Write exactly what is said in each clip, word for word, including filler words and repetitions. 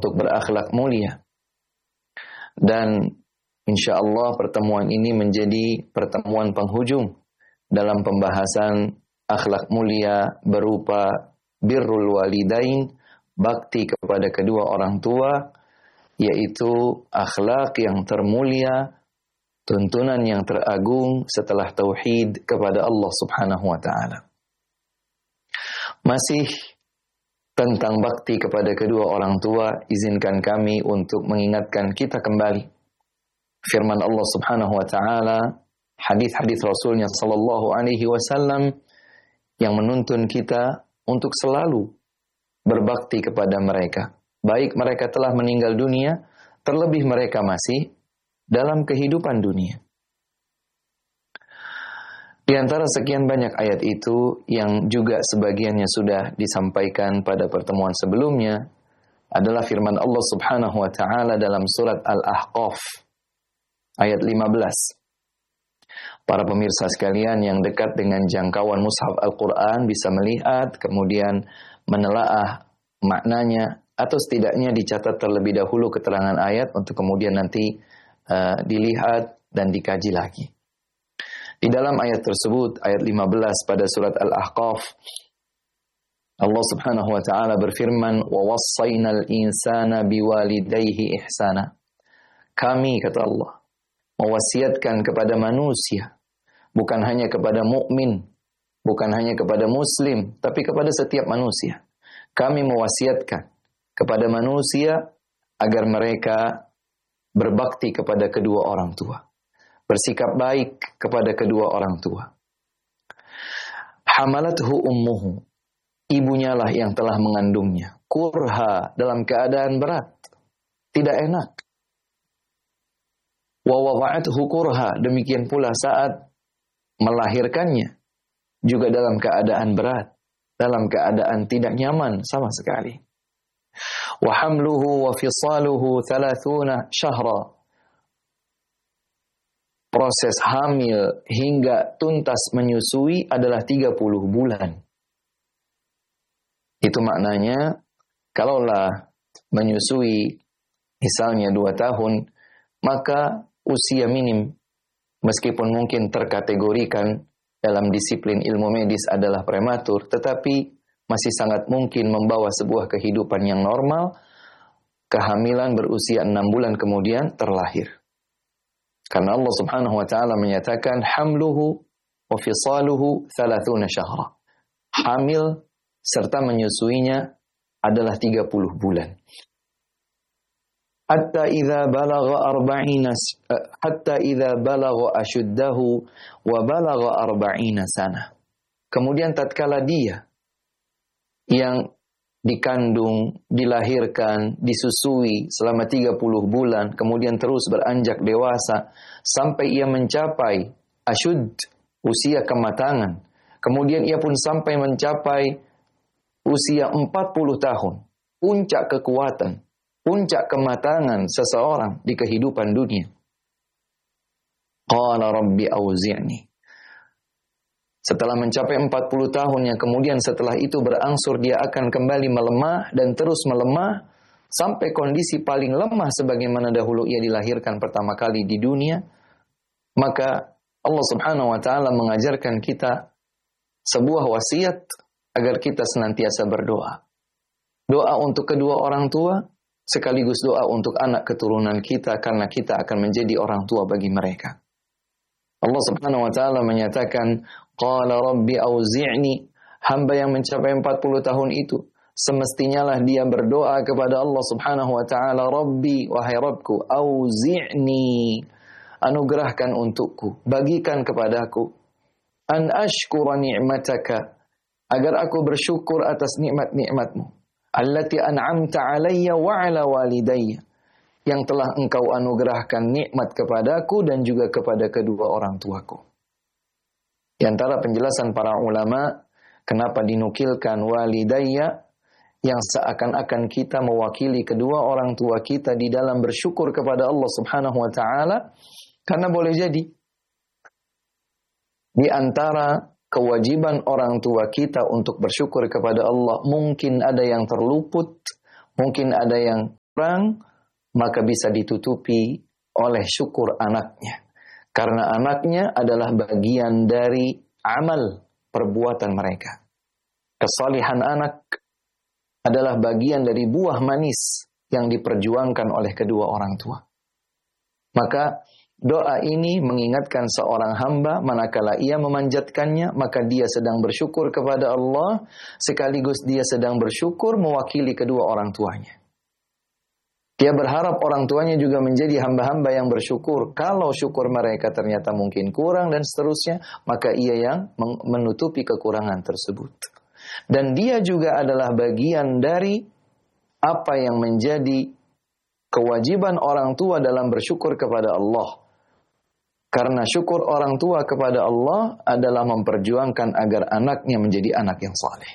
untuk berakhlak mulia. Dan insya Allah pertemuan ini menjadi pertemuan penghujung dalam pembahasan akhlak mulia berupa birrul walidain, bakti kepada kedua orang tua, yaitu akhlak yang termulia, tuntunan yang teragung setelah tauhid kepada Allah Subhanahu wa taala. Masih tentang bakti kepada kedua orang tua, izinkan kami untuk mengingatkan kita kembali firman Allah Subhanahu wa taala, hadis-hadis Rasulnya sallallahu alaihi wasallam yang menuntun kita untuk selalu berbakti kepada mereka. Baik mereka telah meninggal dunia, terlebih mereka masih dalam kehidupan dunia. Di antara sekian banyak ayat itu yang juga sebagiannya sudah disampaikan pada pertemuan sebelumnya adalah firman Allah Subhanahu wa taala dalam surat Al-Ahqaf ayat lima belas. Para pemirsa sekalian yang dekat dengan jangkauan mushaf Al-Qur'an bisa melihat kemudian menelaah maknanya atau setidaknya dicatat terlebih dahulu keterangan ayat untuk kemudian nanti uh, dilihat dan dikaji lagi. Di dalam ayat tersebut, ayat lima belas pada surat Al-Ahqaf, Allah Subhanahu wa taala berfirman, "Wa wassaynal insana biwalidayhi ihsana." Kami, kata Allah, mewasiatkan kepada manusia, bukan hanya kepada mukmin, bukan hanya kepada muslim, tapi kepada setiap manusia. Kami mewasiatkan kepada manusia agar mereka berbakti kepada kedua orang tua, bersikap baik kepada kedua orang tua. Hamalathu ummuhu, ibunya lah yang telah mengandungnya, kurha, dalam keadaan berat, tidak enak. Wa wada'athu kurha, demikian pula saat melahirkannya juga dalam keadaan berat, dalam keadaan tidak nyaman sama sekali. Wa hamluhu wa fisaluhu thalathuna syahra, proses hamil hingga tuntas menyusui adalah tiga puluh bulan. Itu maknanya, kalaulah menyusui misalnya dua tahun, maka usia minim, meskipun mungkin terkategorikan dalam disiplin ilmu medis adalah prematur, tetapi masih sangat mungkin membawa sebuah kehidupan yang normal, kehamilan berusia enam bulan kemudian terlahir. Karena Allah Subhanahu wa taala menyatakan hamluhu wa fisaluhu thalathuna syahra. Hamil serta menyusuinya adalah tiga puluh bulan. Hatta idza balagha arba'ina hatta idza balagha ashuddahu wa balagha arba'ina sana. Kemudian tatkala dia yang dikandung, dilahirkan, disusui selama tiga puluh bulan, kemudian terus beranjak dewasa, sampai ia mencapai asyud, usia kematangan. Kemudian ia pun sampai mencapai usia empat puluh tahun, puncak kekuatan, puncak kematangan seseorang di kehidupan dunia. Qala rabbi auzi'ni. Setelah mencapai empat puluh tahun yang kemudian setelah itu berangsur dia akan kembali melemah dan terus melemah sampai kondisi paling lemah sebagaimana dahulu ia dilahirkan pertama kali di dunia, maka Allah Subhanahu wa taala mengajarkan kita sebuah wasiat agar kita senantiasa berdoa. Doa untuk kedua orang tua sekaligus doa untuk anak keturunan kita karena kita akan menjadi orang tua bagi mereka. Allah Subhanahu wa taala menyatakan, qala rabbi auzi'ni, hamba yang mencapai empat puluh tahun itu semestinya lah dia berdoa kepada Allah Subhanahu wa taala, Rabbi, wahai Rabbku, auzi'ni, anugerahkan untukku, bagikan kepadaku, an ashkura ni'mataka, agar aku bersyukur atas nikmat-nikmatmu, allati an'amta alayya wa ala walidayya, yang telah engkau anugerahkan nikmat kepadaku dan juga kepada kedua orang tuaku. Di antara penjelasan para ulama, kenapa dinukilkan walidayya, yang seakan-akan kita mewakili kedua orang tua kita di dalam bersyukur kepada Allah Subhanahu wa taala, karena boleh jadi di antara kewajiban orang tua kita untuk bersyukur kepada Allah mungkin ada yang terluput, mungkin ada yang kurang, maka bisa ditutupi oleh syukur anaknya. Karena anaknya adalah bagian dari amal perbuatan mereka. Kesalihan anak adalah bagian dari buah manis yang diperjuangkan oleh kedua orang tua. Maka doa ini mengingatkan seorang hamba manakala ia memanjatkannya, maka dia sedang bersyukur kepada Allah, sekaligus dia sedang bersyukur mewakili kedua orang tuanya. Dia berharap orang tuanya juga menjadi hamba-hamba yang bersyukur. Kalau syukur mereka ternyata mungkin kurang dan seterusnya, maka ia yang menutupi kekurangan tersebut. Dan dia juga adalah bagian dari apa yang menjadi kewajiban orang tua dalam bersyukur kepada Allah. Karena syukur orang tua kepada Allah adalah memperjuangkan agar anaknya menjadi anak yang saleh.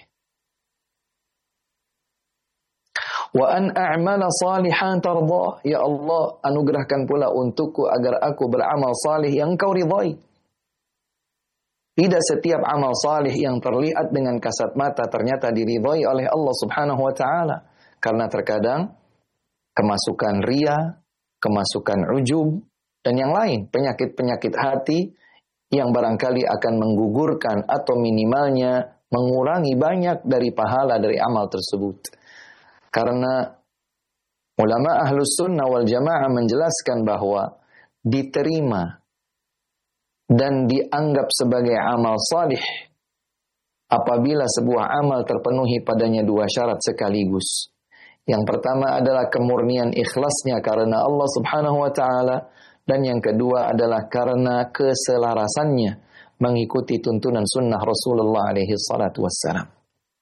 Wa an a'mala salihan tardah, ya Allah, anugerahkan pula untukku agar aku beramal salih yang Kau ridhai. Tidak setiap amal salih yang terlihat dengan kasat mata ternyata diridhai oleh Allah Subhanahu wa taala, karena terkadang kemasukan riya, kemasukan ujub dan yang lain, penyakit-penyakit hati yang barangkali akan menggugurkan atau minimalnya mengurangi banyak dari pahala dari amal tersebut. Karena ulama ahlus sunnah wal jamaah menjelaskan bahwa diterima dan dianggap sebagai amal salih apabila sebuah amal terpenuhi padanya dua syarat sekaligus. Yang pertama adalah kemurnian ikhlasnya karena Allah Subhanahu wa taala, dan yang kedua adalah karena keselarasannya mengikuti tuntunan sunnah Rasulullah alaihi salatu wassalam.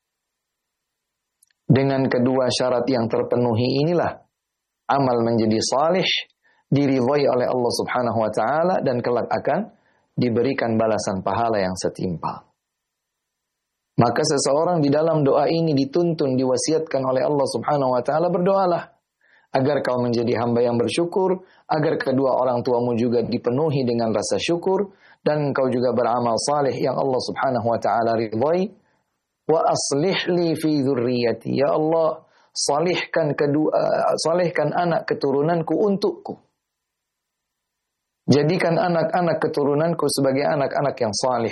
Dengan kedua syarat yang terpenuhi inilah amal menjadi salih, diridhai oleh Allah Subhanahu wa taala, dan kelak akan diberikan balasan pahala yang setimpal. Maka seseorang di dalam doa ini dituntun, diwasiatkan oleh Allah Subhanahu wa taala, berdoalah agar kau menjadi hamba yang bersyukur, agar kedua orang tuamu juga dipenuhi dengan rasa syukur, dan kau juga beramal saleh yang Allah Subhanahu wa taala ridhai. Wa aslih li fi dzurriyyati, ya Allah, salihkan kedua salihkan anak keturunanku untukku. Jadikan anak-anak keturunanku sebagai anak-anak yang salih.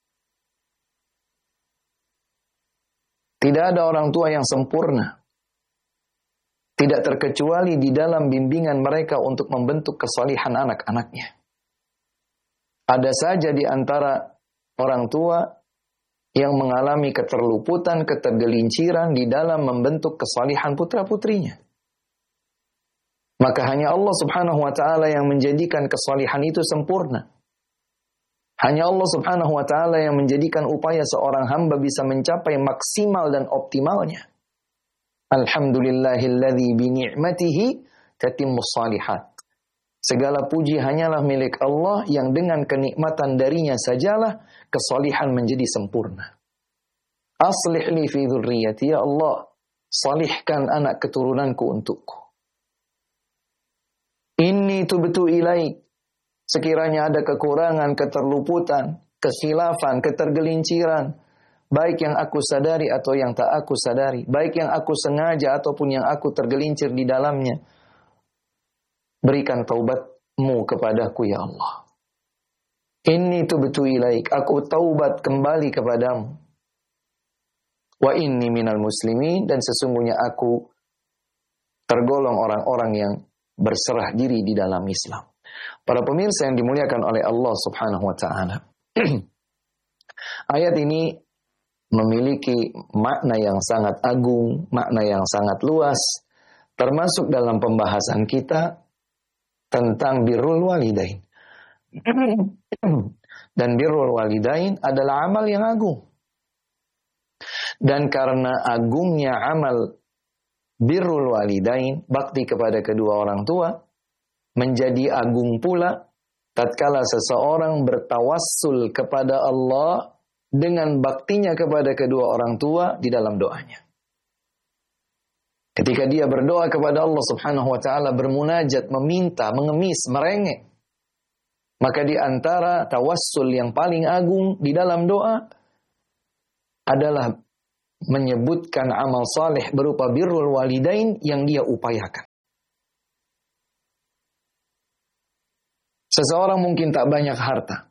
Tidak ada orang tua yang sempurna. Tidak terkecuali di dalam bimbingan mereka untuk membentuk kesalihan anak-anaknya. Ada saja di antara orang tua yang mengalami keterluputan, ketergelinciran di dalam membentuk kesalihan putra-putrinya. Maka hanya Allah Subhanahu wa taala yang menjadikan kesalihan itu sempurna. Hanya Allah Subhanahu wa taala yang menjadikan upaya seorang hamba bisa mencapai maksimal dan optimalnya. Alhamdulillahilladzi bi ni'matihi tatimmus shalihat. Segala puji hanyalah milik Allah yang dengan kenikmatan darinya sajalah kesalihan menjadi sempurna. Aslih li fi dzurriyyati, ya Allah, salihkan anak keturunanku untukku. Inni tubtu ilaik, sekiranya ada kekurangan, keterluputan, kekhilafan, ketergelinciran, baik yang aku sadari atau yang tak aku sadari, baik yang aku sengaja ataupun yang aku tergelincir di dalamnya, berikan taubatmu kepadaku, ya Allah. Inni tubtu ilaik, aku taubat kembali kepadamu. Wa inni minal muslimin, dan sesungguhnya aku tergolong orang-orang yang berserah diri di dalam Islam. Para pemirsa yang dimuliakan oleh Allah Subhanahu wa taala. Ayat ini memiliki makna yang sangat agung, makna yang sangat luas, termasuk dalam pembahasan kita tentang birrul walidain. Dan birrul walidain adalah amal yang agung. Dan karena agungnya amal birrul walidain, bakti kepada kedua orang tua, menjadi agung pula tatkala seseorang bertawassul kepada Allah dengan baktinya kepada kedua orang tua di dalam doanya. Ketika dia berdoa kepada Allah Subhanahu wa taala, bermunajat, meminta, mengemis, merengek, maka di antara tawassul yang paling agung di dalam doa adalah menyebutkan amal saleh berupa birrul walidain yang dia upayakan. Seseorang mungkin tak banyak harta,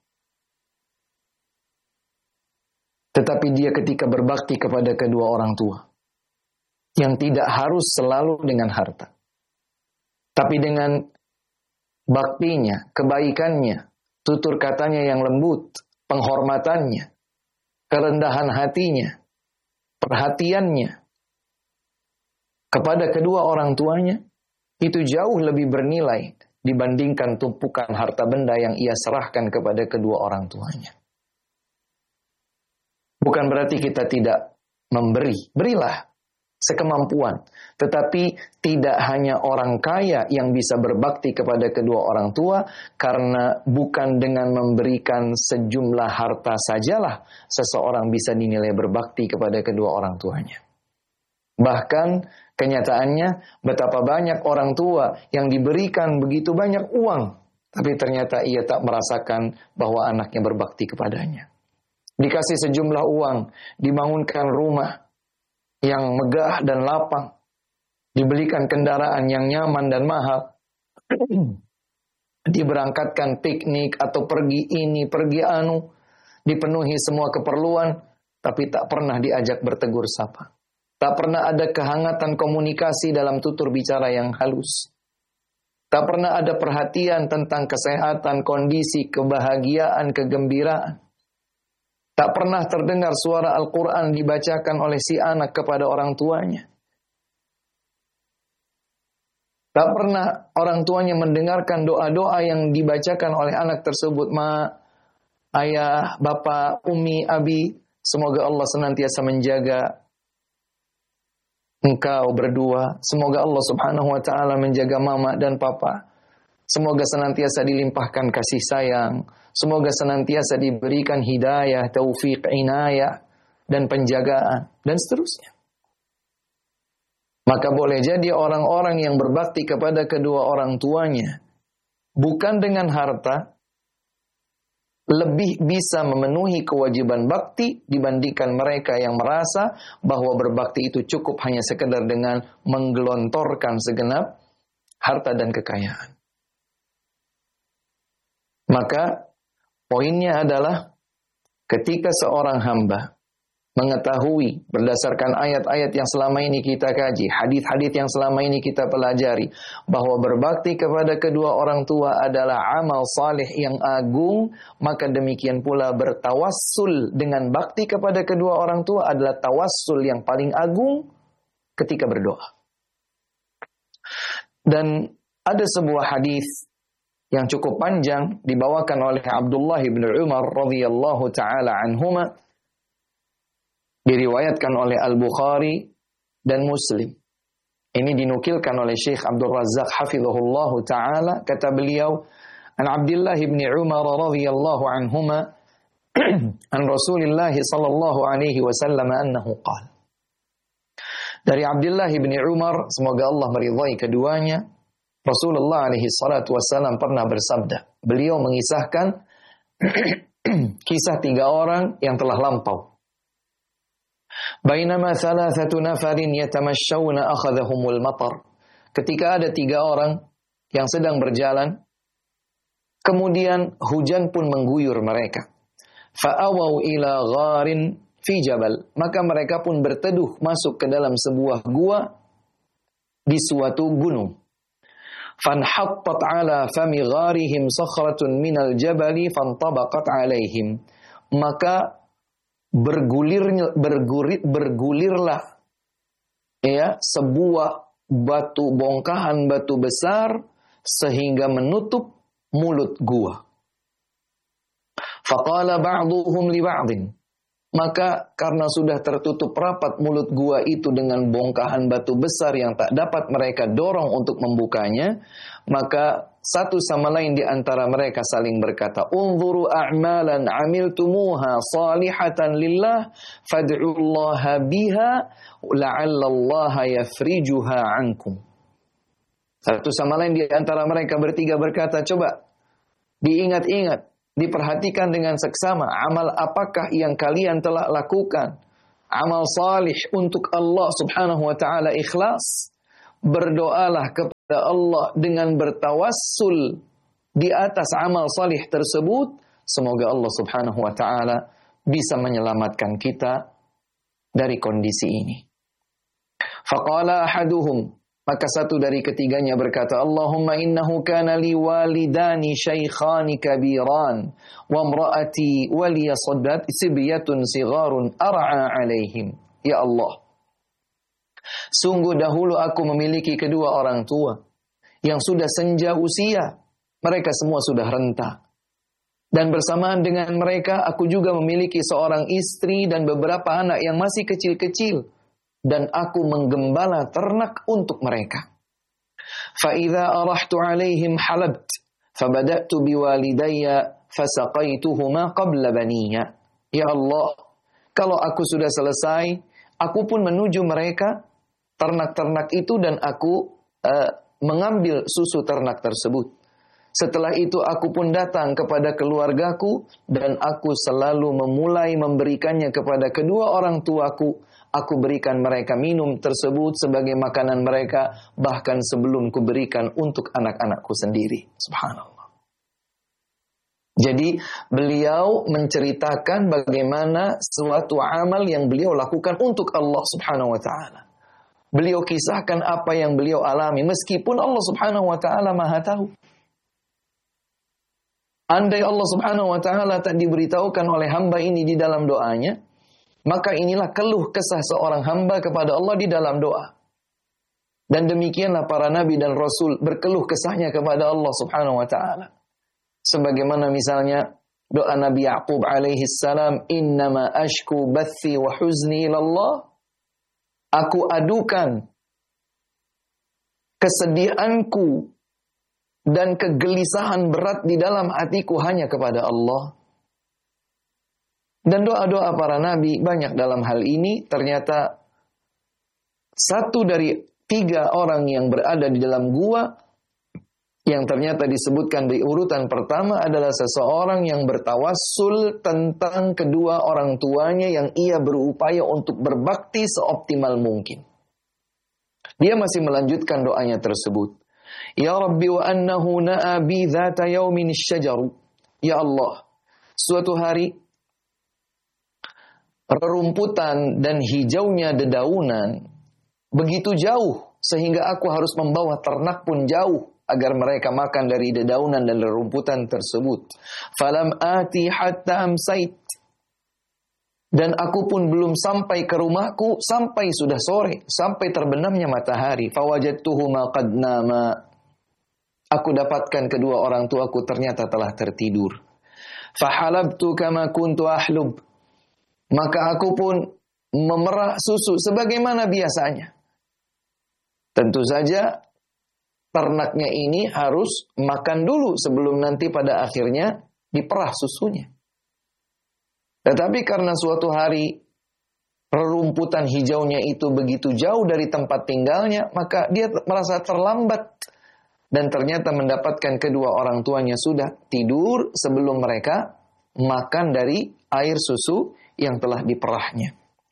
tetapi dia ketika berbakti kepada kedua orang tua, yang tidak harus selalu dengan harta, tapi dengan baktinya, kebaikannya, tutur katanya yang lembut, penghormatannya, kerendahan hatinya, perhatiannya kepada kedua orang tuanya, itu jauh lebih bernilai dibandingkan tumpukan harta benda yang ia serahkan kepada kedua orang tuanya. Bukan berarti kita tidak memberi, berilah sekemampuan. Tetapi tidak hanya orang kaya yang bisa berbakti kepada kedua orang tua, karena bukan dengan memberikan sejumlah harta sajalah seseorang bisa dinilai berbakti kepada kedua orang tuanya. Bahkan kenyataannya betapa banyak orang tua yang diberikan begitu banyak uang, tapi ternyata ia tak merasakan bahwa anaknya berbakti kepadanya. Dikasih sejumlah uang, dibangunkan rumah yang megah dan lapang, dibelikan kendaraan yang nyaman dan mahal, diberangkatkan piknik atau pergi ini, pergi anu, dipenuhi semua keperluan, tapi tak pernah diajak bertegur sapa. Tak pernah ada kehangatan komunikasi dalam tutur bicara yang halus. Tak pernah ada perhatian tentang kesehatan, kondisi, kebahagiaan, kegembiraan. Tak pernah terdengar suara Al-Quran dibacakan oleh si anak kepada orang tuanya. Tak pernah orang tuanya mendengarkan doa-doa yang dibacakan oleh anak tersebut. Ma, ayah, bapak, umi, abi, semoga Allah senantiasa menjaga engkau berdua. Semoga Allah subhanahu wa ta'ala menjaga mama dan papa. Semoga senantiasa dilimpahkan kasih sayang. Semoga senantiasa diberikan hidayah, taufik, inayah, dan penjagaan, dan seterusnya. Maka boleh jadi orang-orang yang berbakti kepada kedua orang tuanya, bukan dengan harta, lebih bisa memenuhi kewajiban bakti dibandingkan mereka yang merasa bahwa berbakti itu cukup hanya sekedar dengan menggelontorkan segenap harta dan kekayaan. Maka poinnya adalah ketika seorang hamba mengetahui berdasarkan ayat-ayat yang selama ini kita kaji, hadis-hadis yang selama ini kita pelajari, bahwa berbakti kepada kedua orang tua adalah amal saleh yang agung, maka demikian pula bertawassul dengan bakti kepada kedua orang tua adalah tawassul yang paling agung ketika berdoa. Dan ada sebuah hadis yang cukup panjang dibawakan oleh Abdullah bin Umar radhiyallahu taala anhuma, diriwayatkan oleh Al-Bukhari dan Muslim. Ini dinukilkan oleh Syekh Abdul Razzaq hafizahullahu taala, kata beliau, an Abdullah bin Umar radhiyallahu anhuma an Rasulillah sallallahu alaihi wasallam annahu qala. Dari Abdullah bin Umar, semoga Allah meridhai keduanya, Rasulullah alaihi salatu wasallam pernah bersabda. Beliau mengisahkan kisah tiga orang yang telah lampau. Bainama thalathatu nafarin yatamashshawna akhadhahumul matar. Ketika ada tiga orang yang sedang berjalan, kemudian hujan pun mengguyur mereka. Fa'awaw ila gharin fi jabal. Maka mereka pun berteduh masuk ke dalam sebuah gua di suatu gunung. Fanhattat ala fami gharihim sakhratun minal jabali fantabaqat alaihim. Maka bergulir bergulir bergulirlah ya sebuah batu bongkahan batu besar sehingga menutup mulut gua. Faqala ba'dhuhum li ba'dhin. Maka karena sudah tertutup rapat mulut gua itu dengan bongkahan batu besar yang tak dapat mereka dorong untuk membukanya, maka satu sama lain di antara mereka saling berkata, "Unzuru a'malan 'amiltumuha salihatan lillah fad'ullaha biha la'allallaha yafrijuha 'ankum." Satu sama lain di antara mereka bertiga berkata, "Coba diingat-ingat, diperhatikan dengan seksama amal apakah yang kalian telah lakukan, amal salih untuk Allah subhanahu wa ta'ala ikhlas. Berdoalah kepada Allah dengan bertawassul di atas amal salih tersebut, semoga Allah Subhanahu wa taala bisa menyelamatkan kita dari kondisi ini. Faqala ahaduhum, maka satu dari ketiganya berkata, Allahumma innahu kana li walidani shaykhani kabiran wa imraati waliya saddat sibyatun sigharun ar'a alaihim. Ya Allah, sungguh dahulu aku memiliki kedua orang tua yang sudah senja usia, mereka semua sudah renta. Dan bersamaan dengan mereka aku juga memiliki seorang istri dan beberapa anak yang masih kecil-kecil. Dan aku menggembala ternak untuk mereka. فَإِذَا أَرَحْتُ عَلَيْهِمْ حَلَبْتُ فَبَدَأْتُ بِوَالِدَيَّ فَسَقَيْتُهُمَا قَبْلَ بَنِيَّ. Ya Allah, kalau aku sudah selesai, aku pun menuju mereka, ternak-ternak itu, dan aku uh, mengambil susu ternak tersebut. Setelah itu aku pun datang kepada keluargaku, dan aku selalu memulai memberikannya kepada kedua orang tuaku. Aku berikan mereka minum tersebut sebagai makanan mereka, bahkan sebelum kuberikan untuk anak-anakku sendiri. Subhanallah. Jadi beliau menceritakan bagaimana suatu amal yang beliau lakukan untuk Allah Subhanahu wa ta'ala. Beliau kisahkan apa yang beliau alami, meskipun Allah Subhanahu wa ta'ala maha tahu. Andai Allah Subhanahu wa ta'ala tak diberitahukan oleh hamba ini di dalam doanya, maka inilah keluh kesah seorang hamba kepada Allah di dalam doa. Dan demikianlah para nabi dan rasul berkeluh kesahnya kepada Allah Subhanahu wa ta'ala. Sebagaimana misalnya doa Nabi Ya'qub alaihi salam, innama ashku bathi wa huzni ilallah. Aku adukan kesedihanku dan kegelisahan berat di dalam hatiku hanya kepada Allah. Dan doa-doa para nabi banyak dalam hal ini. Ternyata satu dari tiga orang yang berada di dalam gua yang ternyata disebutkan di urutan pertama adalah seseorang yang bertawassul tentang kedua orang tuanya yang ia berupaya untuk berbakti seoptimal mungkin. Dia masih melanjutkan doanya tersebut. Ya Rabbi wa annahu na'a bi dhata yawmin syajaru. Ya Allah, suatu hari rerumputan dan hijaunya dedaunan begitu jauh sehingga aku harus membawa ternak pun jauh agar mereka makan dari dedaunan dan rerumputan tersebut. Falam ati hatta amsait. Dan aku pun belum sampai ke rumahku sampai sudah sore, sampai terbenamnya matahari. Fawajadtuhuma qad nama. Aku dapatkan kedua orang tuaku ternyata telah tertidur. Fahalabtu kama kuntu ahlub. Maka aku pun memerah susu sebagaimana biasanya. Tentu saja ternaknya ini harus makan dulu sebelum nanti pada akhirnya diperah susunya. Tetapi karena suatu hari rerumputan hijaunya itu begitu jauh dari tempat tinggalnya, maka dia merasa terlambat. Dan ternyata mendapatkan kedua orang tuanya sudah tidur sebelum mereka makan dari air susu yang telah diperahnya.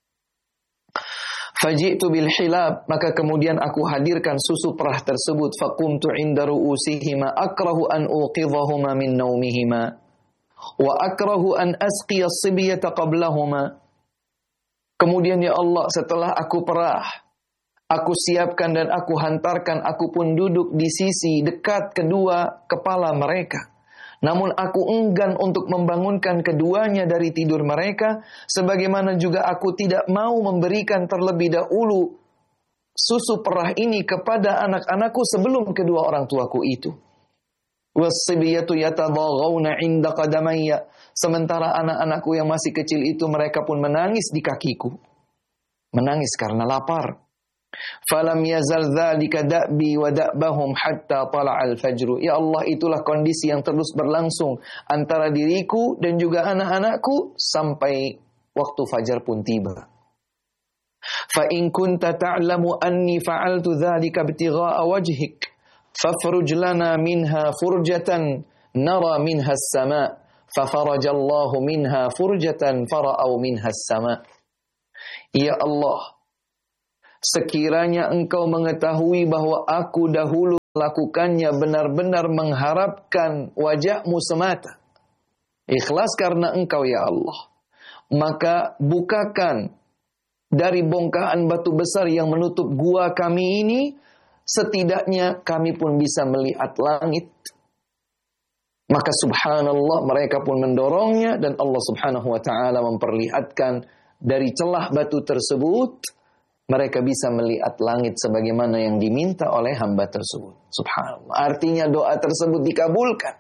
Faji'tu bil hilab, maka kemudian aku hadirkan susu perah tersebut. Faqumtu 'inda ru'usihima akrahu an uqidhahuma min naumihima wa akrahu an asqiya as-sibyata qablahuma. Kemudian ya Allah, setelah aku perah, aku siapkan dan aku hantarkan, aku pun duduk di sisi dekat kedua kepala mereka. Namun aku enggan untuk membangunkan keduanya dari tidur mereka, sebagaimana juga aku tidak mau memberikan terlebih dahulu susu perah ini kepada anak-anakku sebelum kedua orang tuaku itu. Wasibiyatu yatadaghawna 'inda qadamayya. Sementara anak-anakku yang masih kecil itu mereka pun menangis di kakiku. Menangis karena lapar. Falam yazal dzalika da'bi wa da'bahum hatta tala'al fajru. Ya Allah, itulah kondisi yang terus berlangsung antara diriku dan juga anak-anakku sampai waktu fajar pun tiba. Fa in kunta ta'lamu anni fa'altu dzalika ibtigha'a wajhik fafruj lana minha furjatan nara minha as-sama'. Fafarajallahu minha furjatan fara'au minha as-sama'. Ya Allah, sekiranya engkau mengetahui bahwa aku dahulu melakukannya benar-benar mengharapkan wajah-Mu semata. Ikhlas karena Engkau ya Allah. Maka bukakan dari bongkahan batu besar yang menutup gua kami ini, setidaknya kami pun bisa melihat langit. Maka subhanallah mereka pun mendorongnya dan Allah subhanahu wa ta'ala memperlihatkan dari celah batu tersebut mereka bisa melihat langit sebagaimana yang diminta oleh hamba tersebut. Subhanallah. Artinya doa tersebut dikabulkan.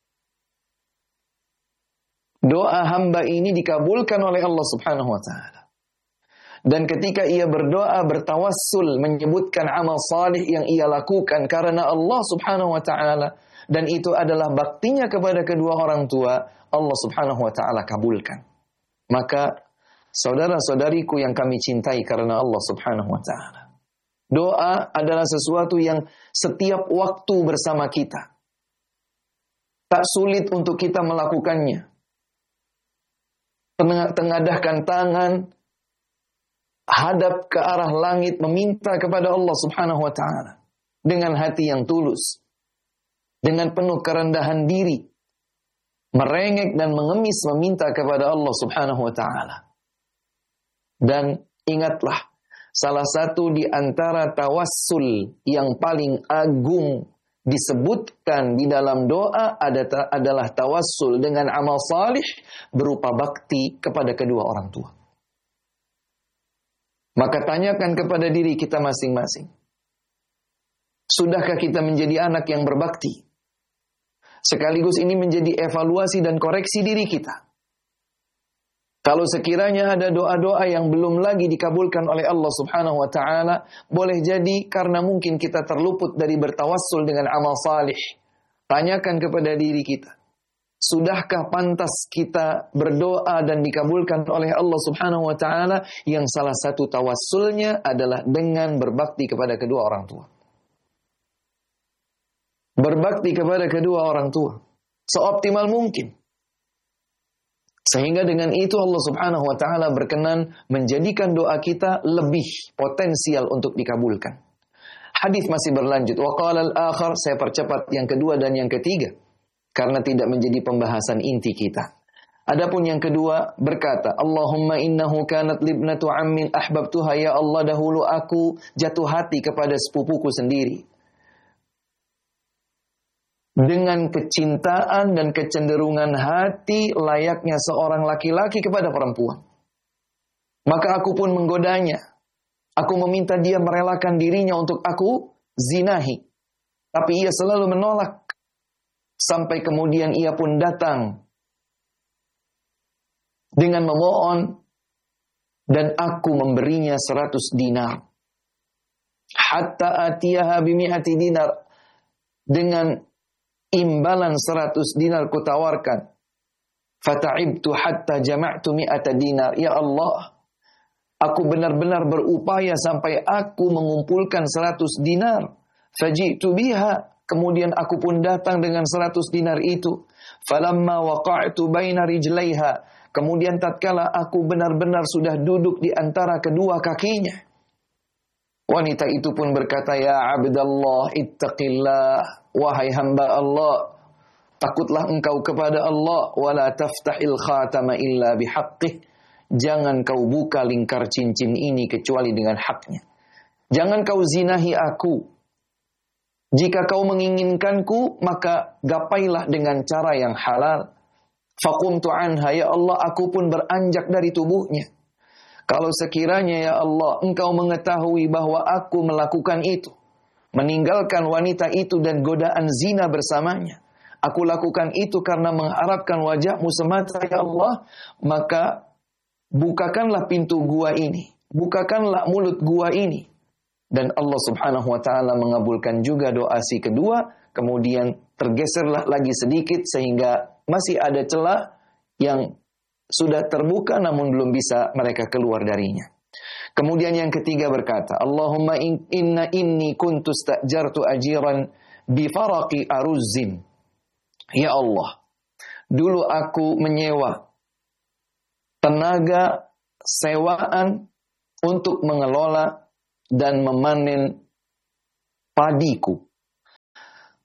Doa hamba ini dikabulkan oleh Allah subhanahu wa ta'ala. Dan ketika ia berdoa, bertawassul, menyebutkan amal salih yang ia lakukan karena Allah subhanahu wa ta'ala, dan itu adalah baktinya kepada kedua orang tua, Allah subhanahu wa ta'ala kabulkan. Maka, saudara-saudariku yang kami cintai karena Allah subhanahu wa ta'ala, doa adalah sesuatu yang setiap waktu bersama kita. Tak sulit untuk kita melakukannya. Tengadahkan tangan, hadap ke arah langit, meminta kepada Allah subhanahu wa ta'ala. Dengan hati yang tulus. Dengan penuh kerendahan diri. Merengek dan mengemis meminta kepada Allah subhanahu wa ta'ala. Dan ingatlah, salah satu di antara tawassul yang paling agung disebutkan di dalam doa adalah tawassul dengan amal salih berupa bakti kepada kedua orang tua. Maka tanyakan kepada diri kita masing-masing. Sudahkah kita menjadi anak yang berbakti? Sekaligus ini menjadi evaluasi dan koreksi diri kita. Kalau sekiranya ada doa-doa yang belum lagi dikabulkan oleh Allah subhanahu wa ta'ala, boleh jadi karena mungkin kita terluput dari bertawassul dengan amal salih. Tanyakan kepada diri kita. Sudahkah pantas kita berdoa dan dikabulkan oleh Allah subhanahu wa ta'ala yang salah satu tawassulnya adalah dengan berbakti kepada kedua orang tua. Berbakti kepada kedua orang tua. Seoptimal mungkin. Sehingga dengan itu Allah subhanahu wa ta'ala berkenan menjadikan doa kita lebih potensial untuk dikabulkan. Hadis masih berlanjut. Wa qala al-akhar, saya percepat yang kedua dan yang ketiga. Karena tidak menjadi pembahasan inti kita. Adapun yang kedua berkata, Allahumma innahu kanat libnatu ammin ahbabtuha, ya Allah dahulu aku jatuh hati kepada sepupuku sendiri. Dengan kecintaan dan kecenderungan hati layaknya seorang laki-laki kepada perempuan. Maka aku pun menggodanya. Aku meminta dia merelakan dirinya untuk aku zinahi. Tapi ia selalu menolak. Sampai kemudian ia pun datang dengan memohon dan aku memberinya seratus dinar. Hatta atiyaha bimi'ati dinar. Dengan imbalan seratus dinar kutawarkan. Fata'ibtu hatta jama'tu mi'ata dinar. Ya Allah, aku benar-benar berupaya sampai aku mengumpulkan seratus dinar. Faji'tu biha. Kemudian aku pun datang dengan seratus dinar itu. Falamma waqa'tu baina rijlaiha. Kemudian tatkala aku benar-benar sudah duduk di antara kedua kakinya. Wanita itu pun berkata, ya abdallah ittaqillah. Wahai hamba Allah, takutlah engkau kepada Allah. Wala taftahil khatama illa bihaqqih. Jangan kau buka lingkar cincin ini kecuali dengan haknya. Jangan kau zinahi aku. Jika kau menginginkanku, maka gapailah dengan cara yang halal. Faqumtu anha, ya Allah, aku pun beranjak dari tubuhnya. Kalau sekiranya ya Allah, engkau mengetahui bahwa aku melakukan itu, meninggalkan wanita itu dan godaan zina bersamanya, aku lakukan itu karena mengharapkan wajah-Mu semata ya Allah, maka bukakanlah pintu gua ini, bukakanlah mulut gua ini. Dan Allah subhanahu wa ta'ala mengabulkan juga doa si kedua, kemudian tergeserlah lagi sedikit sehingga masih ada celah yang sudah terbuka namun belum bisa mereka keluar darinya. Kemudian yang ketiga berkata, Allahumma in, inna inni kuntu stajartu ajiran bifaraqi aruzin. Ya Allah, dulu aku menyewa tenaga sewaan untuk mengelola dan memanen padiku.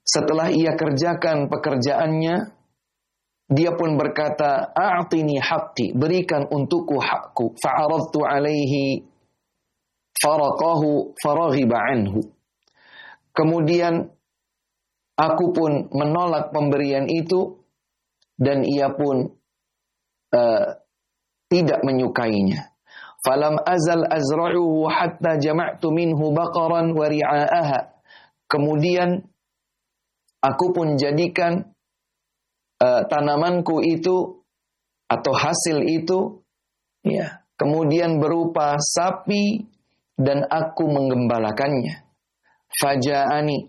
Setelah ia kerjakan pekerjaannya, dia pun berkata, "A'tini haqqi, berikan untukku hakku." Fa'aradtu alaihi faraqahu faraghiba anhu. Kemudian aku pun menolak pemberian itu dan ia pun uh, tidak menyukainya. Falam azal azra'uhu hatta jama'tu minhu baqaran wa ri'a'aha. Kemudian aku pun jadikan uh, tanamanku itu atau hasil itu ya, kemudian berupa sapi dan aku menggembalakannya. Faja'ani.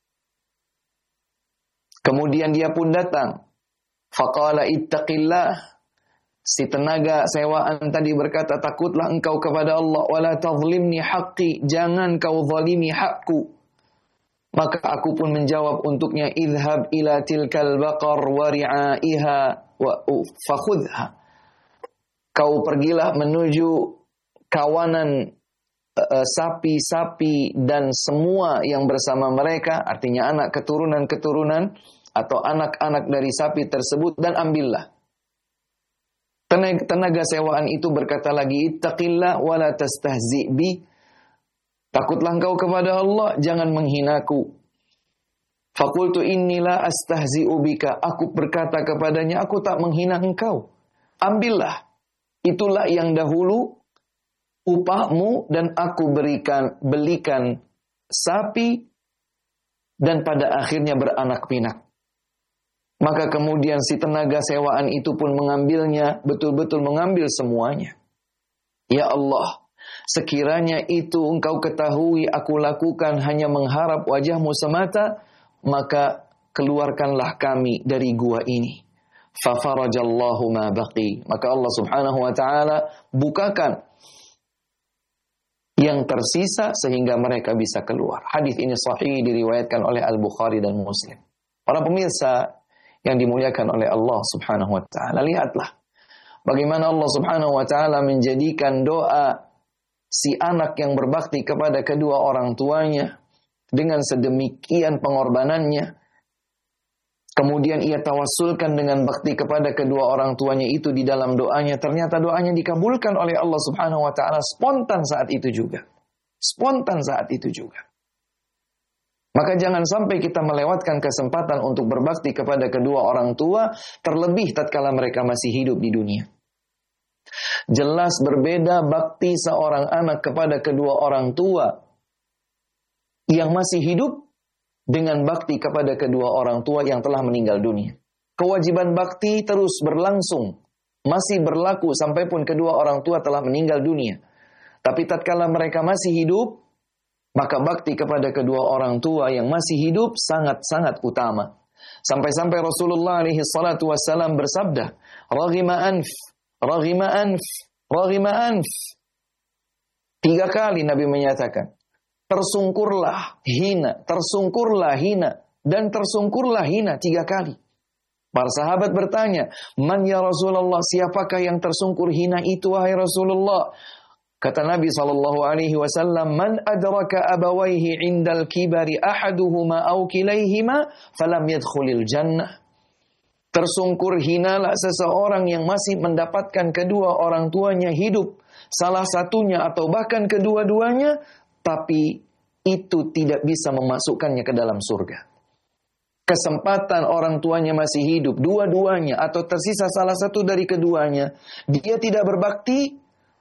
Kemudian dia pun datang. Faqala ittaqillah. Si tenaga sewaan tadi berkata, takutlah engkau kepada Allah. Wala tazlimni haqqi. Jangan kau zalimi hakku. Maka aku pun menjawab untuknya, idhab ila tilkal baqar wa ri'aiha wa fakhudha. Kau pergilah menuju kawanan uh, sapi-sapi dan semua yang bersama mereka, artinya anak keturunan-keturunan atau anak-anak dari sapi tersebut, dan ambillah. Tenaga, tenaga sewaan itu berkata lagi, ittaqillah wa la tastahzi' bi. Takutlah engkau kepada Allah, jangan menghinaku. Faqultu inni la astahzi'u bika. Aku berkata kepadanya, aku tak menghina engkau. Ambillah. Itulah yang dahulu upahmu dan aku berikan belikan sapi dan pada akhirnya beranak pinak. Maka kemudian si tenaga sewaan itu pun mengambilnya, betul-betul mengambil semuanya. Ya Allah, sekiranya itu engkau ketahui aku lakukan hanya mengharap wajahmu semata, maka keluarkanlah kami dari gua ini. Fafarajallahu ma baqi. Maka Allah subhanahu wa ta'ala bukakan yang tersisa sehingga mereka bisa keluar. Hadis ini sahih, diriwayatkan oleh Al-Bukhari dan Muslim. Para pemirsa yang dimuliakan oleh Allah subhanahu wa ta'ala, lihatlah bagaimana Allah subhanahu wa ta'ala menjadikan doa si anak yang berbakti kepada kedua orang tuanya dengan sedemikian pengorbanannya. Kemudian ia tawassulkan dengan bakti kepada kedua orang tuanya itu di dalam doanya. Ternyata doanya dikabulkan oleh Allah subhanahu wa ta'ala spontan saat itu juga. Spontan saat itu juga. Maka jangan sampai kita melewatkan kesempatan untuk berbakti kepada kedua orang tua, terlebih tatkala mereka masih hidup di dunia. Jelas berbeda bakti seorang anak kepada kedua orang tua yang masih hidup dengan bakti kepada kedua orang tua yang telah meninggal dunia. Kewajiban bakti terus berlangsung, masih berlaku sampai pun kedua orang tua telah meninggal dunia. Tapi tatkala mereka masih hidup, maka bakti kepada kedua orang tua yang masih hidup sangat-sangat utama. Sampai-sampai Rasulullah alaihi salatu wassalam bersabda, Raghima anf, raghima anf, raghima anf. Tiga kali Nabi menyatakan, tersungkurlah hina, tersungkurlah hina, dan tersungkurlah hina tiga kali. Para sahabat bertanya, man ya Rasulullah, siapakah yang tersungkur hina itu wahai Rasulullah? Kata Nabi sallallahu alaihi wasallam, man adraka abawaihi indal kibari ahaduhuma aw kilaihima falam yadkhulil jannah. Tersungkur hinalah seseorang yang masih mendapatkan kedua orang tuanya hidup, salah satunya atau bahkan kedua-duanya, tapi itu tidak bisa memasukkannya ke dalam surga. Kesempatan orang tuanya masih hidup, dua-duanya atau tersisa salah satu dari keduanya, dia tidak berbakti,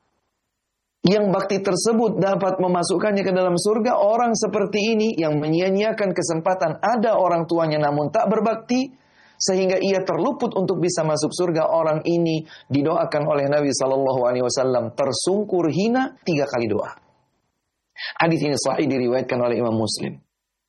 yang bakti tersebut dapat memasukkannya ke dalam surga. Orang seperti ini yang menyia-nyiakan kesempatan ada orang tuanya namun tak berbakti, sehingga ia terluput untuk bisa masuk surga. Orang ini didoakan oleh Nabi sallallahu alaihi wasallam tersungkur hina tiga kali doa. Hadis ini sahih, diriwayatkan oleh Imam Muslim.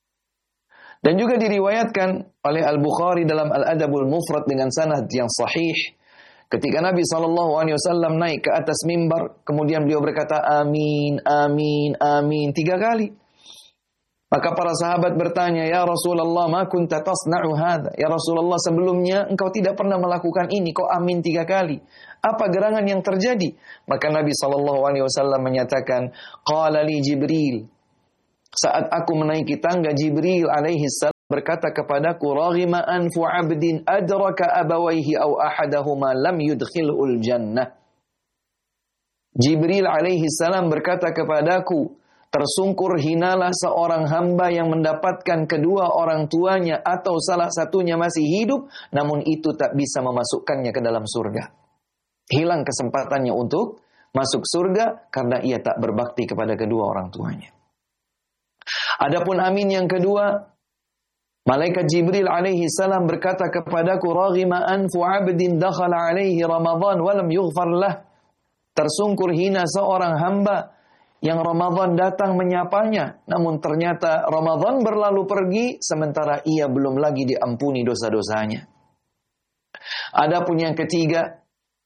Dan juga diriwayatkan oleh Al-Bukhari dalam Al-Adabul Mufrad dengan sanad yang sahih. Ketika Nabi sallallahu alaihi wasallam naik ke atas mimbar, kemudian beliau berkata, amin, amin, amin, tiga kali. Maka para sahabat bertanya, ya Rasulullah, ma kunta tasna'u hadha? Ya Rasulullah, sebelumnya engkau tidak pernah melakukan ini, kok amin tiga kali? Apa gerangan yang terjadi? Maka Nabi sallallahu alaihi wasallam menyatakan, qala li Jibril. Saat aku menaiki tangga, Jibril alaihi salam berkata kepadaku, raghima anfu 'abdin adraka abawaihi aw ahadahuma lam yudkhilul jannah. Jibril alaihi salam berkata kepadaku, tersungkur hinalah seorang hamba yang mendapatkan kedua orang tuanya atau salah satunya masih hidup, namun itu tak bisa memasukkannya ke dalam surga. Hilang kesempatannya untuk masuk surga karena ia tak berbakti kepada kedua orang tuanya. Adapun amin yang kedua, malaikat Jibril alaihi salam berkata kepadaku, raghima anfu 'abdin dakhala alaihi Ramadan wa lam yughfar lah. Tersungkur hina seorang hamba yang Ramadan datang menyapanya, namun ternyata Ramadan berlalu pergi sementara ia belum lagi diampuni dosa-dosanya. Adapun yang ketiga,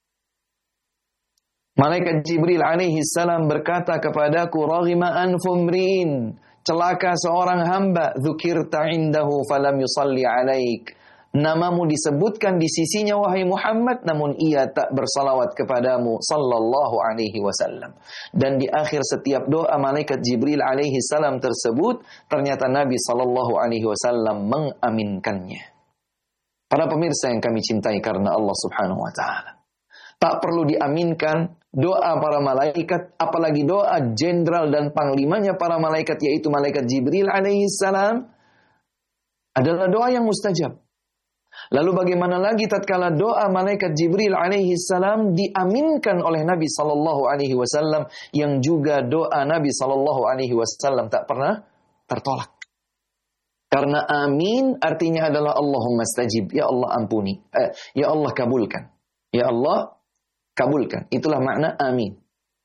malaikat Jibril alaihi salam berkata kepadaku, raghima anfu mri'in, celaka seorang hamba, dzukirta indahu falam yusalli alaik. Namamu disebutkan di sisinya wahai Muhammad, namun ia tak bersalawat kepadamu sallallahu alaihi wasallam. Dan di akhir setiap doa malaikat Jibril alaihi salam tersebut, ternyata Nabi sallallahu alaihi wasallam mengaminkannya. Para pemirsa yang kami cintai karena Allah subhanahu wa ta'ala, tak perlu diaminkan doa para malaikat, apalagi doa jenderal dan panglimanya para malaikat, yaitu malaikat Jibril alaihi salam, adalah doa yang mustajab. Lalu bagaimana lagi tatkala doa malaikat Jibril alaihi salam diaminkan oleh Nabi sallallahu alaihi wasallam, yang juga doa Nabi sallallahu alaihi wasallam tak pernah tertolak. Karena amin artinya adalah Allahumma stajib, ya Allah ampuni, eh, ya Allah kabulkan, ya Allah kabulkan. Itulah makna amin.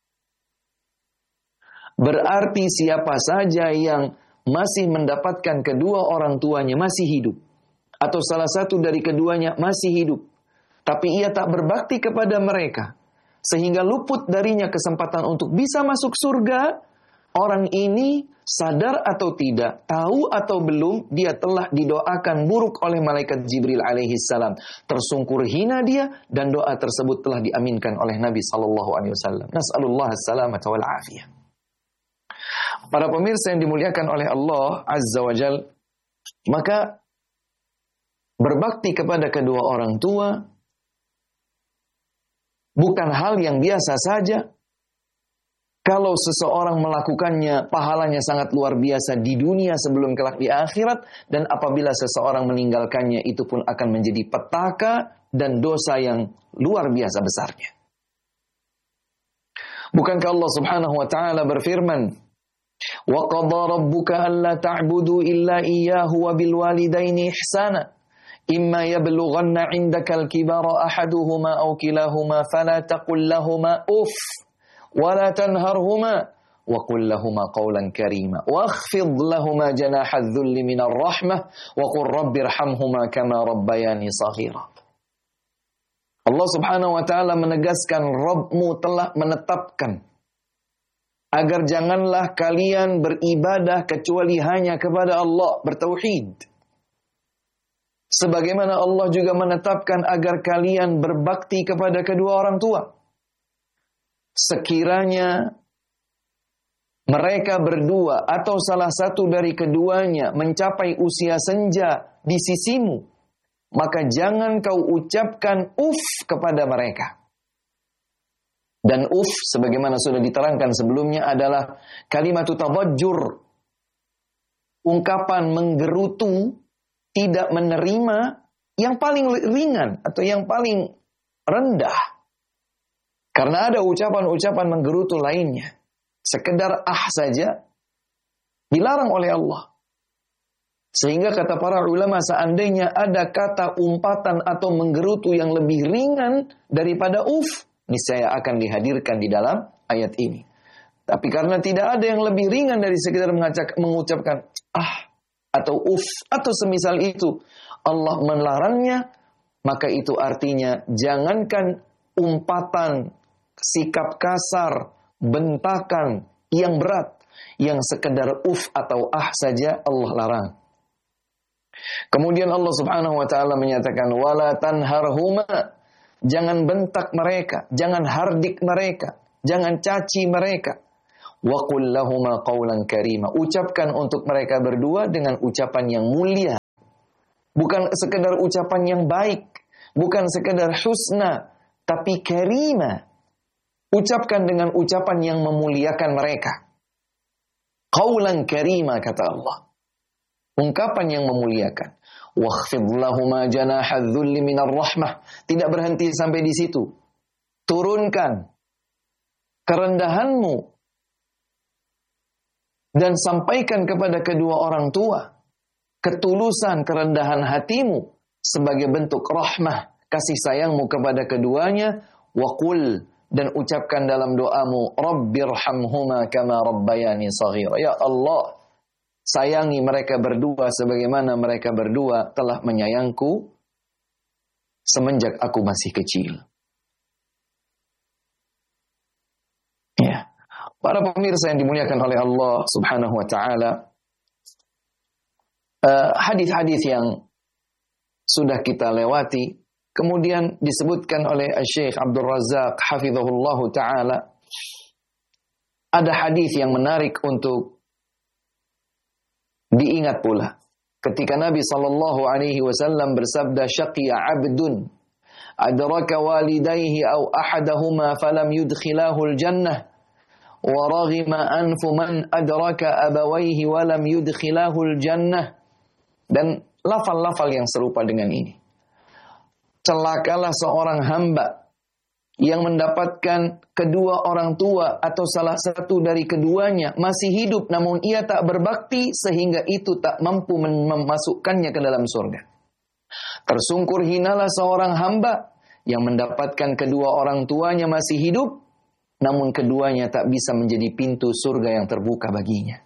Berarti siapa saja yang masih mendapatkan kedua orang tuanya masih hidup, atau salah satu dari keduanya masih hidup, tapi ia tak berbakti kepada mereka, sehingga luput darinya kesempatan untuk bisa masuk surga, orang ini sadar atau tidak, tahu atau belum, dia telah didoakan buruk oleh malaikat Jibril alaihi salam. Tersungkur hina dia, dan doa tersebut telah diaminkan oleh Nabi sallallahu alaihi wasallam. Nas'alullah as-salamata wal afiyah. Para pemirsa yang dimuliakan oleh Allah Azza wa Jal, maka berbakti kepada kedua orang tua bukan hal yang biasa saja. Kalau seseorang melakukannya, pahalanya sangat luar biasa di dunia sebelum kelak di akhirat. Dan apabila seseorang meninggalkannya, itu pun akan menjadi petaka dan dosa yang luar biasa besarnya. Bukankah Allah subhanahu wa ta'ala berfirman, wa qadha rabbuka alla ta'budu illa iyyahu wa bil walidaini ihsana imma yablughanna 'indaka al-kibara ahaduhuma aw kilahuma fala taqul lahumā uff wa la tanharhuma wa qul lahumā qawlan karīma wakhfid lahumā janāha adh-dhulli minar rahmah wa qur rabbirhamhumā kamā rabbayānī shaghīrā. Allah subhanahu wa ta'ala menegaskan, Rabbmu telah menetapkan agar janganlah kalian beribadah kecuali hanya kepada Allah, bertauhid. Sebagaimana Allah juga menetapkan agar kalian berbakti kepada kedua orang tua. Sekiranya mereka berdua atau salah satu dari keduanya mencapai usia senja di sisimu, maka jangan kau ucapkan uf kepada mereka. Dan uf, sebagaimana sudah diterangkan sebelumnya, adalah kalimat tadajjur, ungkapan menggerutu, tidak menerima, yang paling ringan atau yang paling rendah. Karena ada ucapan-ucapan menggerutu lainnya, sekedar ah saja dilarang oleh Allah. Sehingga kata para ulama, seandainya ada kata umpatan atau menggerutu yang lebih ringan daripada uf, niscaya akan dihadirkan di dalam ayat ini. Tapi karena tidak ada yang lebih ringan dari sekedar mengucapkan ah atau uf atau semisal itu, Allah melarangnya, maka itu artinya jangankan umpatan, sikap kasar, bentakan yang berat, yang sekedar uf atau ah saja Allah larang. Kemudian Allah subhanahu wa ta'ala menyatakan, wala tanharhuma, jangan bentak mereka, jangan hardik mereka, jangan caci mereka. Wa qul lahumā qawlan karīma, ucapkan untuk mereka berdua dengan ucapan yang mulia. Bukan sekedar ucapan yang baik, bukan sekedar husna, tapi karima. Ucapkan dengan ucapan yang memuliakan mereka. Qaulan karima, kata Allah. Ungkapan yang memuliakan. Wakhfid lahuma janaha dzulli minar rahmah. Tidak berhenti sampai di situ. Turunkan kerendahanmu dan sampaikan kepada kedua orang tua ketulusan kerendahan hatimu sebagai bentuk rahmah, kasih sayangmu kepada keduanya. Waqul, dan ucapkan dalam doamu, Rabbirhamhuma kama rabbayani shaghira. Ya Allah, sayangi mereka berdua sebagaimana mereka berdua telah menyayangku semenjak aku masih kecil. Ya, para pemirsa yang dimuliakan oleh Allah Subhanahu wa taala, uh, hadis-hadis yang sudah kita lewati kemudian disebutkan oleh Syekh Abdul Razak hafizahullahu taala. Ada hadis yang menarik untuk diingat pula. Ketika Nabi sallallahu alaihi wasallam bersabda, syaqiya 'abdun adraka walidayhi aw ahadahuma falam yudkhilahu al-jannah wa raghima anfu man adraka abawayhi wa lam yudkhilahu al-jannah. Dan lafal-lafal yang serupa dengan ini. Celakalah seorang hamba yang mendapatkan kedua orang tua atau salah satu dari keduanya masih hidup namun ia tak berbakti sehingga itu tak mampu memasukkannya ke dalam surga. Tersungkur hinalah seorang hamba yang mendapatkan kedua orang tuanya masih hidup namun keduanya tak bisa menjadi pintu surga yang terbuka baginya.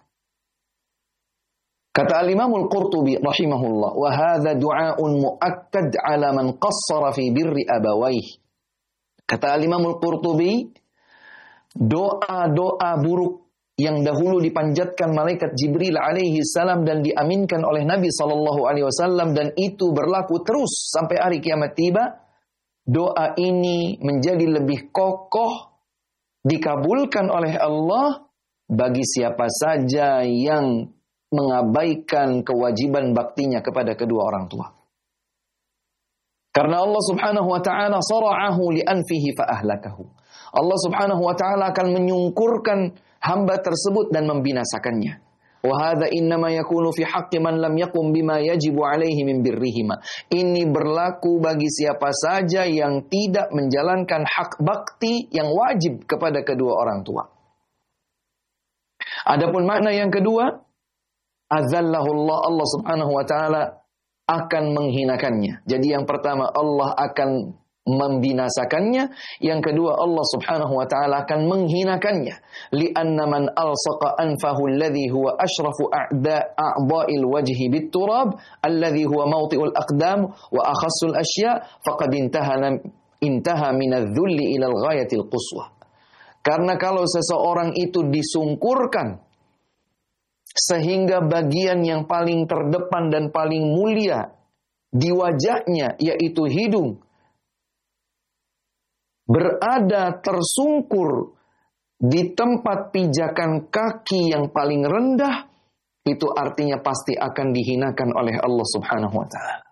Kata Al-Imamul Qurtubi rahimahullah, wa hadza du'aun muakkad 'ala man qassara fi birri abawayhi. Kata Al-Imamul Qurtubi, doa-doa buruk yang dahulu dipanjatkan malaikat Jibril alaihi salam dan diaminkan oleh Nabi sallallahu alaihi wasallam dan itu berlaku terus sampai hari kiamat tiba, doa ini menjadi lebih kokoh dikabulkan oleh Allah bagi siapa saja yang mengabaikan kewajiban baktinya kepada kedua orang tua. Karena Allah Subhanahu wa taala sara'ahu li anfihi fa ahlakahu. Allah Subhanahu wa taala akan menyungkurkan hamba tersebut dan membinasakannya. Wa hadza innama yakunu fi haqqi man lam yaqum bima yajibu alaihi min birrihima. Ini berlaku bagi siapa saja yang tidak menjalankan hak bakti yang wajib kepada kedua orang tua. Adapun makna yang kedua, azallahu Allah, Allah Subhanahu wa taala akan menghinakannya. Jadi yang pertama Allah akan membinasakannya, yang kedua Allah Subhanahu wa taala akan menghinakannya. Li'anna man alsaqa anfahu alladhi huwa ashrafu a'da a'dha'il wajhi bit-turab alladhi huwa mawti'ul aqdam wa akhassul asya' faqad intaha intaha min adh-dhulli ila al-ghayatil quswa. Karena kalau seseorang itu disungkurkan sehingga bagian yang paling terdepan dan paling mulia di wajahnya, yaitu hidung, berada tersungkur di tempat pijakan kaki yang paling rendah, itu artinya pasti akan dihinakan oleh Allah Subhanahu wa taala.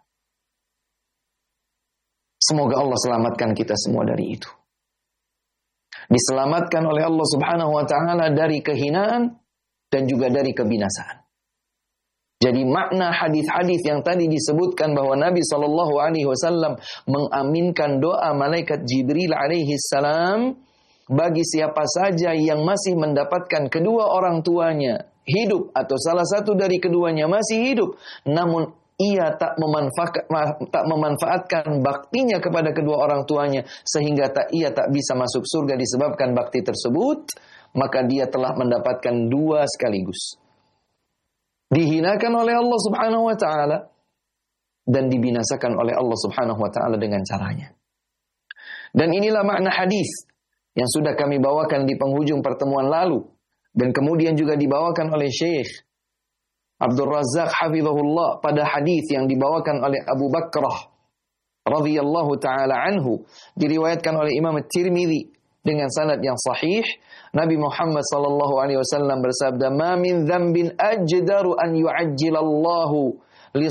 Semoga Allah selamatkan kita semua dari itu. Diselamatkan oleh Allah Subhanahu wa taala dari kehinaan dan juga dari kebinasaan. Jadi makna hadis-hadis yang tadi disebutkan bahwa Nabi sallallahu alaihi wasallam mengaminkan doa malaikat Jibril alaihi salam bagi siapa saja yang masih mendapatkan kedua orang tuanya hidup atau salah satu dari keduanya masih hidup, namun ia tak memanfaat, tak memanfaatkan baktinya kepada kedua orang tuanya sehingga tak ia tak bisa masuk surga disebabkan bakti tersebut, maka dia telah mendapatkan dua sekaligus. Dihinakan oleh Allah Subhanahu wa taala dan dibinasakan oleh Allah Subhanahu wa taala dengan caranya. Dan inilah makna hadis yang sudah kami bawakan di penghujung pertemuan lalu dan kemudian juga dibawakan oleh Syekh Abdul Razak hafizahullah pada hadis yang dibawakan oleh Abu Bakrah radhiyallahu taala anhu, diriwayatkan oleh Imam At-Tirmidzi dengan sanad yang sahih. Nabi Muhammad sallallahu alaihi wasallam bersabda, "Ma min dzambin ajdaru an yu'ajjilallahu li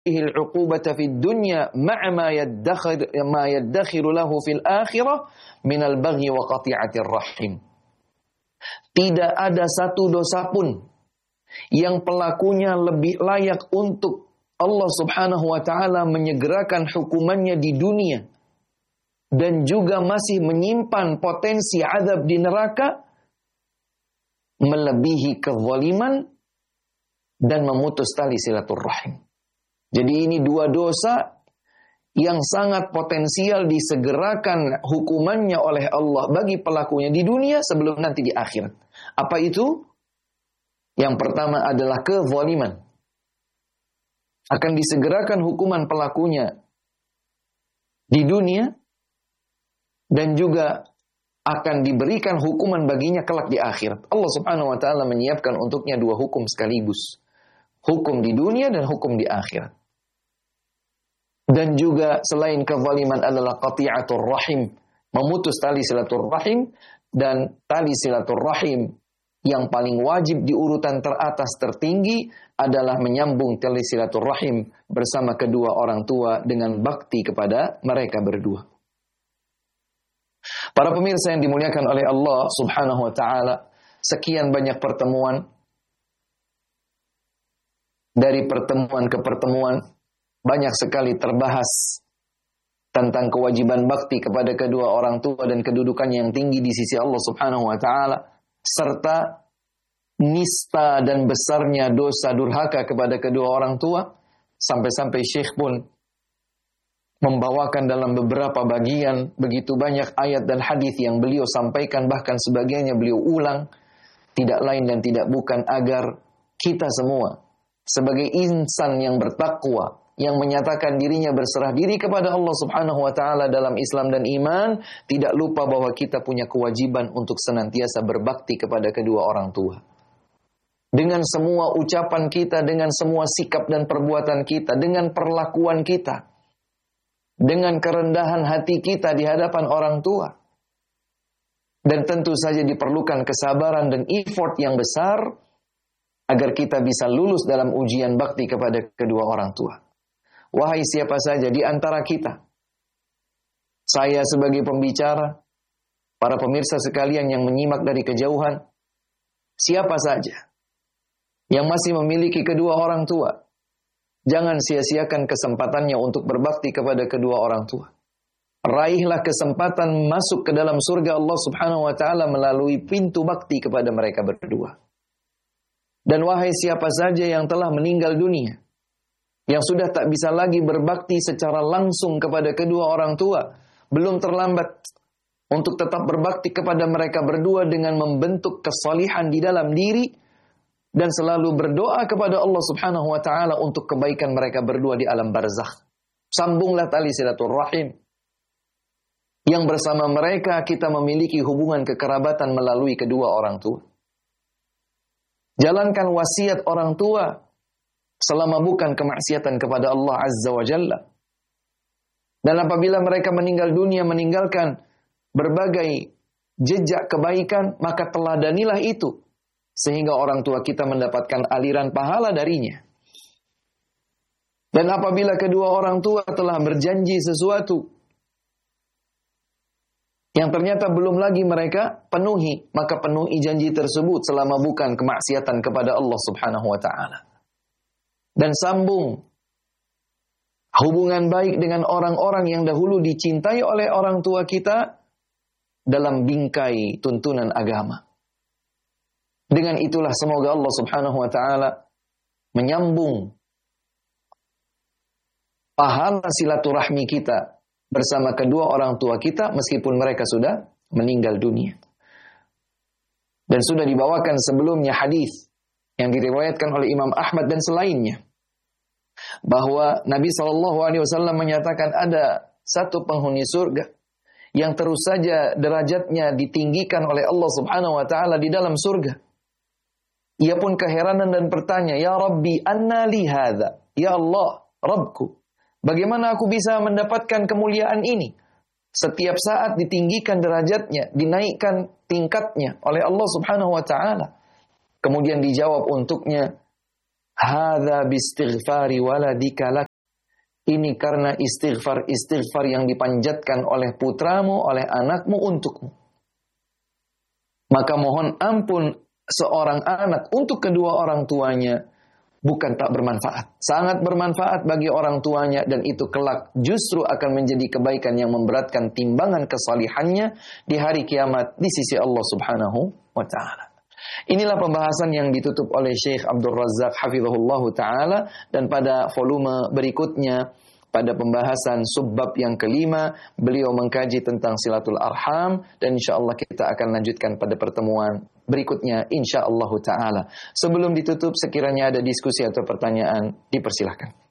nafsihi al-'uqubata fid dunya ma'a ma yaddakhir ma yaddakhiru lahu fil akhirah min al-baghi wa qati'atir rahim. Tidak ada satu dosa pun yang pelakunya lebih layak untuk Allah Subhanahu wa taala menyegerakan hukumannya di dunia dan juga masih menyimpan potensi azab di neraka melebihi kezaliman dan memutus tali silaturrahim. Jadi ini dua dosa yang sangat potensial disegerakan hukumannya oleh Allah bagi pelakunya di dunia sebelum nanti di akhirat. Apa itu? Yang pertama adalah kezaliman. Akan disegerakan hukuman pelakunya di dunia dan juga akan diberikan hukuman baginya kelak di akhirat. Allah Subhanahu wa taala menyiapkan untuknya dua hukum sekaligus. Hukum di dunia dan hukum di akhirat. Dan juga selain kezaliman adalah qati'atur rahim, memutus tali silaturrahim, dan tali silaturrahim yang paling wajib di urutan teratas tertinggi adalah menyambung tali silaturrahim bersama kedua orang tua dengan bakti kepada mereka berdua. Para pemirsa yang dimuliakan oleh Allah Subhanahu wa taala, sekian banyak pertemuan, dari pertemuan ke pertemuan banyak sekali terbahas tentang kewajiban bakti kepada kedua orang tua dan kedudukannya yang tinggi di sisi Allah Subhanahu wa taala, serta nista dan besarnya dosa durhaka kepada kedua orang tua, sampai-sampai Syekh pun membawakan dalam beberapa bagian begitu banyak ayat dan hadis yang beliau sampaikan, bahkan sebagiannya beliau ulang, tidak lain dan tidak bukan agar kita semua sebagai insan yang bertakwa, yang menyatakan dirinya berserah diri kepada Allah Subhanahu wa taala dalam Islam dan iman, tidak lupa bahwa kita punya kewajiban untuk senantiasa berbakti kepada kedua orang tua. Dengan semua ucapan kita, dengan semua sikap dan perbuatan kita, dengan perlakuan kita, dengan kerendahan hati kita di hadapan orang tua. Dan tentu saja diperlukan kesabaran dan effort yang besar agar kita bisa lulus dalam ujian bakti kepada kedua orang tua. Wahai siapa saja di antara kita, saya sebagai pembicara, para pemirsa sekalian yang menyimak dari kejauhan, siapa saja yang masih memiliki kedua orang tua, jangan sia-siakan kesempatannya untuk berbakti kepada kedua orang tua. Raihlah kesempatan masuk ke dalam surga Allah Subhanahu wa taala melalui pintu bakti kepada mereka berdua. Dan wahai siapa saja yang telah meninggal dunia, yang sudah tak bisa lagi berbakti secara langsung kepada kedua orang tua, belum terlambat untuk tetap berbakti kepada mereka berdua dengan membentuk kesalihan di dalam diri dan selalu berdoa kepada Allah Subhanahu wa taala untuk kebaikan mereka berdua di alam barzakh. Sambunglah tali silaturrahim yang bersama mereka kita memiliki hubungan kekerabatan melalui kedua orang tua. Jalankan wasiat orang tua selama bukan kemaksiatan kepada Allah Azza wa Jalla. Dan apabila mereka meninggal dunia meninggalkan berbagai jejak kebaikan, maka teladanilah itu sehingga orang tua kita mendapatkan aliran pahala darinya. Dan apabila kedua orang tua telah berjanji sesuatu yang ternyata belum lagi mereka penuhi, maka penuhi janji tersebut selama bukan kemaksiatan kepada Allah Subhanahu wa taala. Dan sambung hubungan baik dengan orang-orang yang dahulu dicintai oleh orang tua kita dalam bingkai tuntunan agama. Dengan itulah semoga Allah Subhanahu wa taala menyambung pahala silaturahmi kita bersama kedua orang tua kita meskipun mereka sudah meninggal dunia. Dan sudah dibawakan sebelumnya hadis yang diriwayatkan oleh Imam Ahmad dan selainnya, bahwa Nabi shallallahu alaihi wasallam menyatakan ada satu penghuni surga yang terus saja derajatnya ditinggikan oleh Allah Subhanahu wa taala di dalam surga. Ia pun keheranan dan bertanya, "Ya Rabbi, anna li hadza?" Ya Allah, Rabbku, bagaimana aku bisa mendapatkan kemuliaan ini? Setiap saat ditinggikan derajatnya, dinaikkan tingkatnya oleh Allah Subhanahu wa taala. Kemudian dijawab untuknya, "Hadza bistighfari waladika lak." ini karena istighfar-istighfar yang dipanjatkan oleh putramu, oleh anakmu untukmu. Maka mohon ampun seorang anak untuk kedua orang tuanya bukan tak bermanfaat. Sangat bermanfaat bagi orang tuanya, dan itu kelak justru akan menjadi kebaikan yang memberatkan timbangan kesalihannya di hari kiamat di sisi Allah Subhanahu wa ta'ala. Inilah pembahasan yang ditutup oleh Syekh Abdul Razak hafizahullah ta'ala, dan pada volume berikutnya, pada pembahasan subbab yang kelima, beliau mengkaji tentang silatul arham, dan insyaallah kita akan lanjutkan pada pertemuan berikutnya insyaallah ta'ala. Sebelum ditutup, sekiranya ada diskusi atau pertanyaan, dipersilahkan.